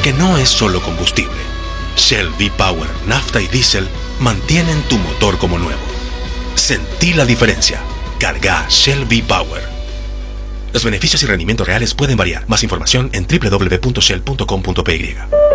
porque no es solo combustible. Shell V-Power, nafta y diésel mantienen tu motor como nuevo. Sentí la diferencia. Carga Shell V-Power. Los beneficios y rendimientos reales pueden variar. Más información en www.shell.com.py.